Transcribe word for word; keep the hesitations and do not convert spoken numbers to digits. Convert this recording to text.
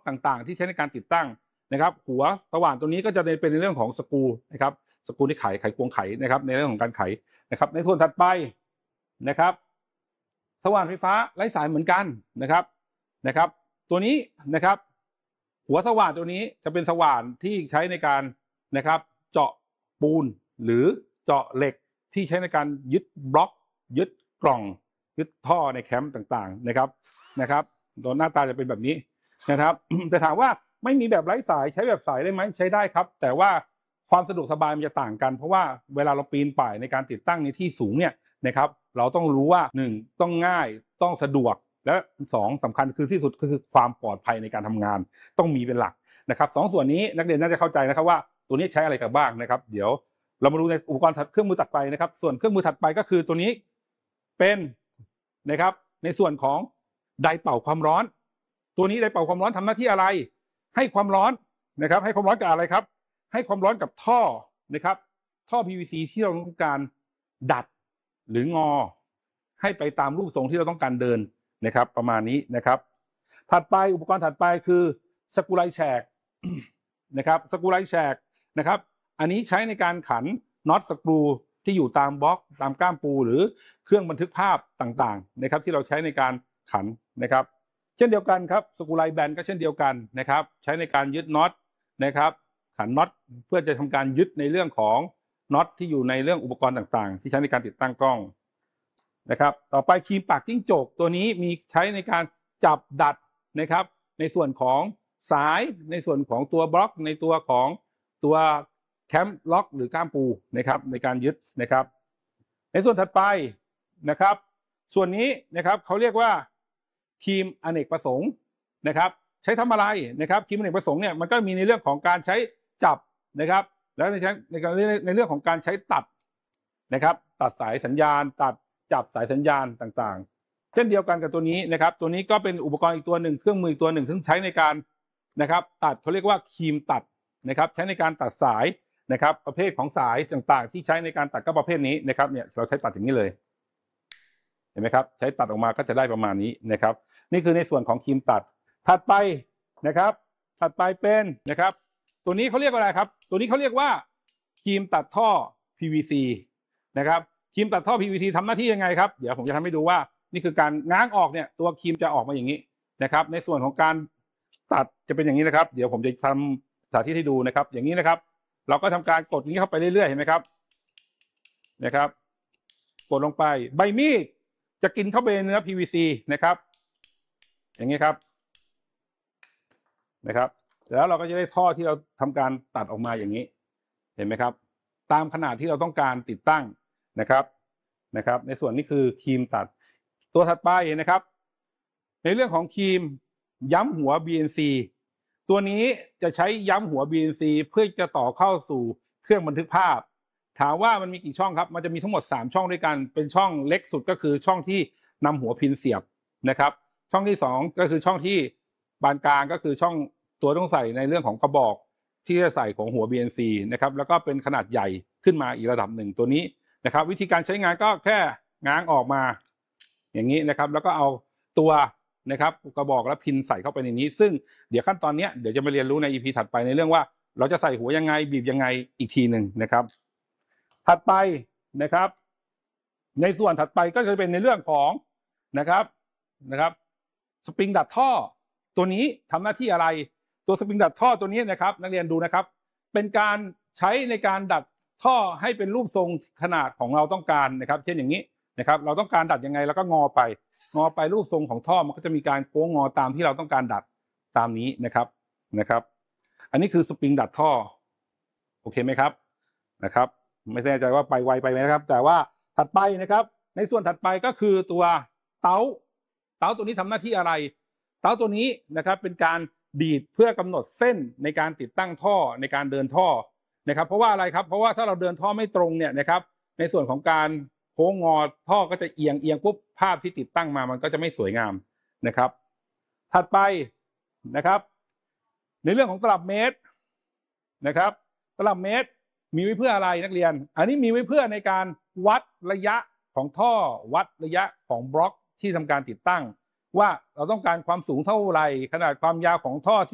ต่างๆที่ใช้ในการติดตั้งนะครับหัวสว่านตัวนี้ก็จะเป็นในเรื่องของสกรูนะครับสกรูที่ไขไขควงไขนะครับในเรื่องของการไขนะครับในส่วนถัดไปนะครับสว่านไฟฟ้าไร้สายเหมือนกันนะครับนะครับตัวนี้นะครับหัวสว่านตัวนี้จะเป็นสว่านที่ใช้ในการนะครับเจาะปูนหรือเจาะเหล็กที่ใช้ในการยึดบล็อกยึดกล่องยึดท่อในแคมป์ต่างๆนะครับนะครับตัวหน้าตาจะเป็นแบบนี้นะครับ แต่ถามว่าไม่มีแบบไร้สายใช้แบบสายได้ไหมใช้ได้ครับแต่ว่าความสะดวกสบายมันจะต่างกันเพราะว่าเวลาเราปีนป่ายในการติดตั้งในที่สูงเนี่ยนะครับเราต้องรู้ว่าหนึ่งต้องง่ายต้องสะดวกและสองสำคัญคือที่สุดคือความปลอดภัยในการทำงานต้องมีเป็นหลักนะครับสองส่วนนี้นักเรียนน่าจะเข้าใจนะครับว่าตัวนี้ใช้อะไรกันบ้างนะครับเดี๋ยวเรามาดูในอุปกรณ์เครื่องมือถัดไปนะครับส่วนเครื่องมือถัดไปก็คือตัวนี้เป็นนะครับในส่วนของไดเป่าความร้อนตัวนี้ไดเป่าความร้อนทำหน้าที่อะไรให้ความร้อนนะครับให้ความร้อนกับอะไรครับให้ความร้อนกับท่อนะครับท่อ พี วี ซี ที่เราต้องการดัดหรืองอให้ไปตามรูปทรงที่เราต้องการเดินนะครับประมาณนี้นะครับถัดไปอุปกรณ์ถัดไปคือสกรูไลแฉกนะครับสกรูไลแฉกนะครับอันนี้ใช้ในการขันน็อตสกรูที่อยู่ตามบล็อกตามก้ามปูหรือเครื่องบันทึกภาพต่างๆนะครับที่เราใช้ในการขันนะครับเช่นเดียวกันครับสกรูไลแบนก็เช่นเดียวกันนะครับใช้ในการยึดน็อตนะครับขันน็อตเพื่อจะทำการยึดในเรื่องของน็อตที่อยู่ในเรื่องอุปกรณ์ต่างๆที่ใช้ในการติดตั้งกล้องนะครับต่อไปครีมปากจิ้งจกตัวนี้มีใช้ในการจับดัดนะครับในส่วนของสายในส่วนของตัวบล็อกในตัวของตัวแคมป์ล็อกหรือก้ามปูนะครับในการยึดนะครับในส่วนถัดไปนะครับส่วนนี้นะครับเขาเรียกว่าครีมอเนกประสงค์นะครับใช้ทำอะไรนะครับครีมอเนกประสงค์เนี่ยมันก็มีในเรื่องของการใช้จับนะครับแล้วในในการในเรื่องของการใช้ตัดนะครับตัดสายสัญญาณตัดจับสายสัญญาณต่างๆเช่นเดียวกันกับตัวนี้นะครับตัวนี้ก็เป็นอุปกรณ์อีกตัวหนึ่งเครื่องมือตัวหนึ่งซึ่งใช้ในการนะครับตัดเขาเรียกว่าครีมตัดนะครับใช้ในการตัดสายนะครับประเภทของสายต่างๆที่ใช้ในการตัดก็ประเภทนี้นะครับเนี่ยเราใช้ตัดอย่างนี้เลยเห็นไหมครับใช้ตัดออกมาก็จะได้ประมาณนี้นะครับนี่คือในส่วนของครีมตัดถัดไปนะครับถัดไปเป็นนะครับตัวนี้เขาเรียกว่าอะไรครับตัวนี้เขาเรียกว่าครีมตัดท่อ พี วี ซี นะครับครีมตัดท่อ พี วี ซี ทำหน้าที่ยังไงครับเดี๋ยวผมจะทำให้ดูว่านี่คือการง้างออกเนี่ยตัวครีมจะออกมาอย่างนี้นะครับในส่วนของการตัดจะเป็นอย่างนี้นะครับเดี๋ยวผมจะทำสาธิตให้ดูนะครับอย่างนี้นะครับเราก็ทำการกดนี้เข้าไปเรื่อยๆเห็นไหมครับนะครับกดลงไปใบมีดจะกินเข้าไปในเนื้อ พี วี ซี นะครับอย่างนี้ครับนะครับแล้วเราก็จะได้ท่อที่เราทำการตัดออกมาอย่างนี้เห็นไหมครับตามขนาดที่เราต้องการติดตั้งนะครับนะครับในส่วนนี้คือครีมตัดตัวถัดไปนะครับในเรื่องของครีมย้ำหัว บี เอ็น ซี ตัวนี้จะใช้ย้ำหัว บี เอ็น ซี เพื่อจะต่อเข้าสู่เครื่องบันทึกภาพถามว่ามันมีกี่ช่องครับมันจะมีทั้งหมดสามช่องด้วยกันเป็นช่องเล็กสุดก็คือช่องที่นำหัวพินเสียบนะครับช่องที่สองก็คือช่องที่บานกลางก็คือช่องตัวต้องใส่ในเรื่องของกระบอกที่จะใส่ของหัว บี เอ็น ซี นะครับแล้วก็เป็นขนาดใหญ่ขึ้นมาอีกระดับหนึ่งตัวนี้นะครับวิธีการใช้งานก็แค่ง้างออกมาอย่างนี้นะครับแล้วก็เอาตัวนะครับกระบอกและพินใส่เข้าไปในนี้ซึ่งเดี๋ยวขั้นตอนนี้เดี๋ยวจะมาเรียนรู้ใน อี พี ถัดไปในเรื่องว่าเราจะใส่หัวยังไงบีบยังไงอีกทีหนึ่งนะครับถัดไปนะครับในส่วนถัดไปก็จะเป็นในเรื่องของนะครับนะครับสปริงดัดท่อตัวนี้ทำหน้าที่อะไรตัวสปริงดัดท่อตัวนี้นะครับนักเรียนดูนะครับเป็นการใช้ในการดัดท่อให้เป็นรูปทรงขนาดของเราต้องการนะครับเช่นอย่างนี้นะครับเราต้องการดัดยังไงแล้วก็งอไปงอไปรูปทรงของท่อมันก็จะมีการโค้งงอตามที่เราต้องการดัดตามนี้นะครับนะครับอันนี้คือสปริงดัดท่อโอเคไหมครับนะครับไม่แน่ใจว่าไปไวไปไหมนะครับแต่ว่าถัดไปนะครับในส่วนถัดไปก็คือตัวเตาเตาตัวนี้ทำหน้าที่อะไรเตาตัวนี้นะครับเป็นการดีดเพื่อกำหนดเส้นในการติดตั้งท่อในการเดินท่อนะครับเพราะว่าอะไรครับเพราะว่าถ้าเราเดินท่อไม่ตรงเนี่ยนะครับในส่วนของการโค้งงอท่อก็จะเอียงเอียงปุ๊บภาพที่ติดตั้งมามันก็จะไม่สวยงามนะครับถัดไปนะครับในเรื่องของตลับเมตรนะครับตลับเมตรมีไว้เพื่ออะไรนักเรียนอันนี้มีไว้เพื่อในการวัดระยะของท่อวัดระยะของบล็อกที่ทำการติดตั้งว่าเราต้องการความสูงเท่าไหร่ขนาดความยาวของท่อ